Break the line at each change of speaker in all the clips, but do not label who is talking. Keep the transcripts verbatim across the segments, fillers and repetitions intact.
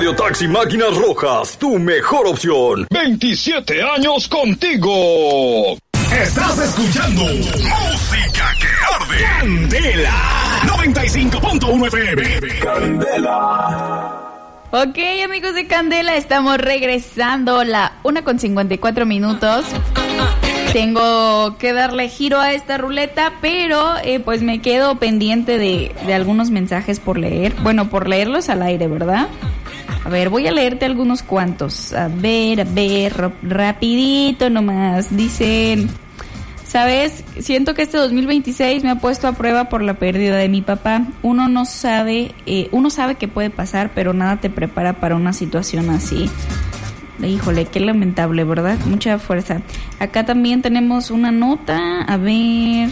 Radio Taxi Máquinas Rojas, tu mejor opción. veintisiete años contigo.
Estás escuchando Música que Arde. Candela noventa y cinco punto uno F M. Candela.
Ok, amigos de Candela, estamos regresando, la una con cincuenta y cuatro minutos. Tengo que darle giro a esta ruleta, pero eh, pues me quedo pendiente de, de algunos mensajes por leer. Bueno, por leerlos al aire, ¿verdad? A ver, voy a leerte algunos cuantos. A ver, a ver, rapidito nomás. Dicen, ¿sabes? Siento que este dos mil veintiséis me ha puesto a prueba por la pérdida de mi papá. Uno no sabe, eh, uno sabe que puede pasar, pero nada te prepara para una situación así. Híjole, qué lamentable, ¿verdad? Mucha fuerza. Acá también tenemos una nota. A ver.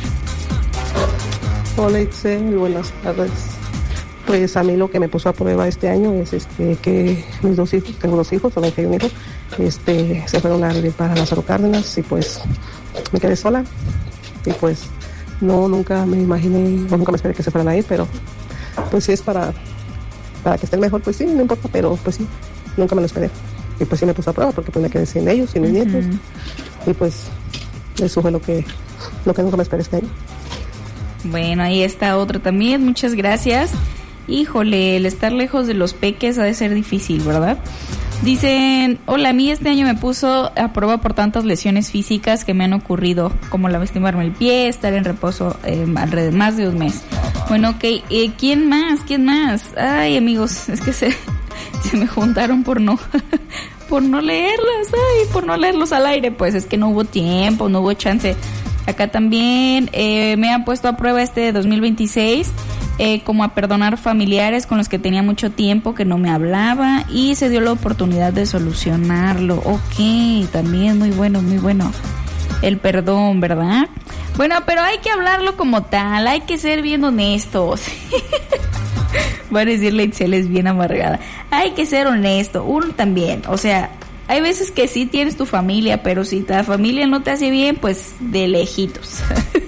Hola, Itzel, buenas tardes. Pues a mí lo que me puso a prueba este año es este que mis dos hijos, tengo dos hijos, una hija y un hijo, este, se fueron a vivir para Lázaro Cárdenas y pues me quedé sola. Y pues no, nunca me imaginé, no, nunca me esperé que se fueran a ir, pero pues si es para, para que estén mejor, pues sí, no importa, pero pues sí, nunca me lo esperé. Y pues sí me puso a prueba porque pues me quedé sin ellos, sin mis uh-huh. nietos. Y pues eso fue lo que, lo que nunca me esperé este año.
Bueno, ahí está otro también, muchas gracias. Híjole, el estar lejos de los peques ha de ser difícil, ¿verdad? Dicen, hola, a mí este año me puso a prueba por tantas lesiones físicas que me han ocurrido, como lastimarme el pie, estar en reposo eh, alrededor más de un mes. Bueno, ok, eh, ¿quién más? ¿Quién más? Ay, amigos, es que se, se me juntaron por no... por no leerlas, ay, por no leerlos al aire, pues es que no hubo tiempo, no hubo chance. Acá también eh, me han puesto a prueba este dos mil veintiséis, eh, como a perdonar familiares con los que tenía mucho tiempo que no me hablaba y se dio la oportunidad de solucionarlo. Ok, también muy bueno, muy bueno. El perdón, ¿verdad? Bueno, pero hay que hablarlo como tal, hay que ser bien honestos. Voy a decirle, Itzel es bien amargada. Hay que ser honesto, uno también. O sea, hay veces que sí tienes tu familia, pero si la familia no te hace bien, pues de lejitos.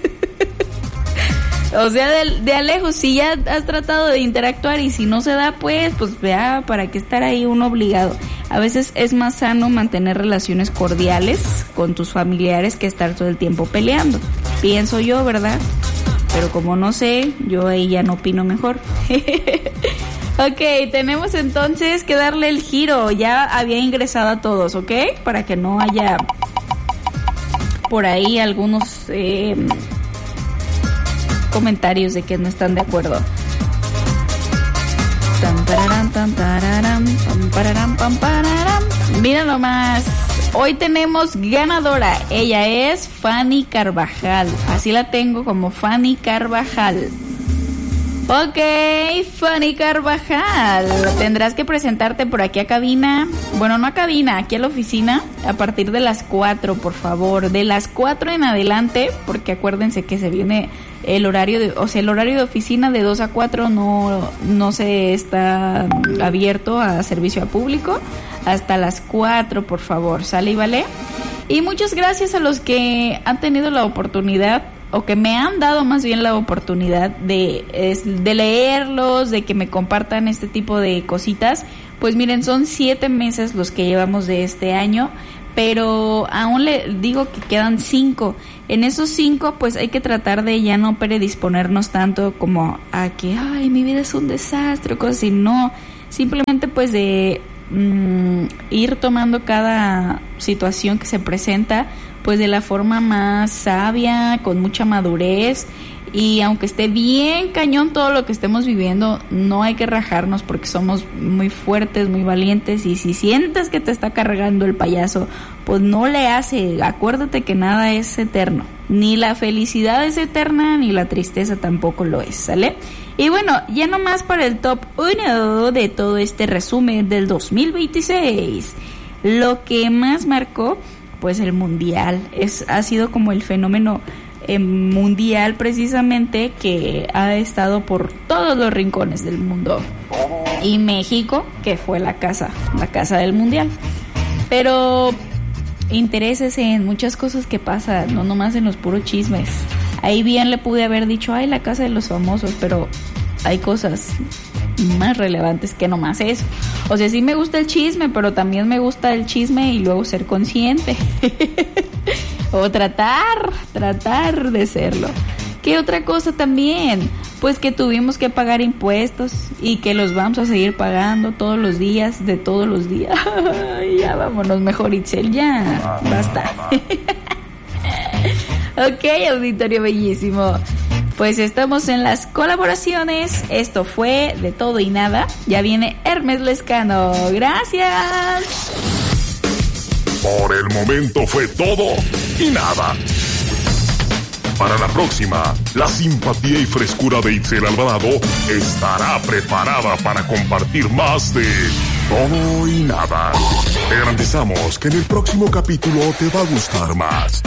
O sea, de, de a lejos, si ya has tratado de interactuar y si no se da, pues, pues vea, ¿para qué estar ahí uno obligado? A veces es más sano mantener relaciones cordiales con tus familiares que estar todo el tiempo peleando. Pienso yo, ¿verdad? Pero como no sé, yo ahí ya no opino mejor. Ok, tenemos entonces que darle el giro. Ya había ingresado a todos, ¿ok? Para que no haya por ahí algunos eh, comentarios de que no están de acuerdo. Tan, pararam, tan, tararam, pam, pararam, pam, pararam. Mira nomás. Hoy tenemos ganadora. Ella es Fanny Carvajal. Así la tengo, como Fanny Carvajal. Ok, Fanny Carvajal. Tendrás que presentarte por aquí a cabina. Bueno, no a cabina, aquí a la oficina. A partir de las cuatro, por favor. De las cuatro en adelante, porque acuérdense que se viene el horario de, o sea, el horario de oficina de dos a cuatro no, no se está abierto a servicio a público. Hasta las cuatro, por favor, ¿sale y vale? Y muchas gracias a los que han tenido la oportunidad, o que me han dado más bien la oportunidad de, de leerlos, de que me compartan este tipo de cositas. Pues miren, son siete meses los que llevamos de este año, pero aún le digo que quedan cinco. En esos cinco, pues hay que tratar de ya no predisponernos tanto como a que, ay, mi vida es un desastre, o cosas así. No, simplemente pues de mm, ir tomando cada situación que se presenta pues de la forma más sabia, con mucha madurez, y aunque esté bien cañón todo lo que estemos viviendo, no hay que rajarnos porque somos muy fuertes, muy valientes, y si sientes que te está cargando el payaso, pues no le hace. Acuérdate que nada es eterno, ni la felicidad es eterna, ni la tristeza tampoco lo es, ¿sale? Y bueno, ya nomás para el top uno de todo este resumen del dos mil veintiséis, lo que más marcó, pues el mundial, es ha sido como el fenómeno eh, mundial precisamente que ha estado por todos los rincones del mundo. Y México, que fue la casa, la casa del mundial. Pero interésese en muchas cosas que pasan, no nomás en los puros chismes. Ahí bien le pude haber dicho, ay, la casa de los famosos, pero hay cosas más relevantes que nomás eso. O sea, sí me gusta el chisme, pero también me gusta el chisme y luego ser consciente. O tratar, tratar de serlo. ¿Qué otra cosa también? Pues que tuvimos que pagar impuestos y que los vamos a seguir pagando todos los días, de todos los días. Ya vámonos mejor, Itzel, ya, basta. Ok, auditorio bellísimo. Pues estamos en las colaboraciones. Esto fue De Todo y Nada. Ya viene Hermes Lescano. Gracias.
Por el momento fue todo y nada. Para la próxima, la simpatía y frescura de Itzel Alvarado estará preparada para compartir más de Todo y Nada. Te garantizamos que en el próximo capítulo te va a gustar más.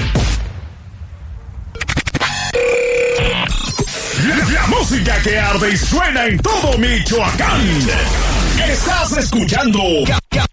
La, la música que arde y suena en todo Michoacán. Estás escuchando